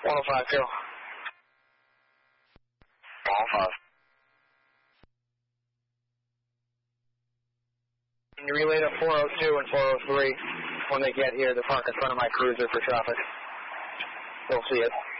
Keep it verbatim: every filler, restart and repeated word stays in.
one oh five, go. one oh five. Can you relay to four oh two and four oh three when they get here to park in front of my cruiser for traffic? They'll see it.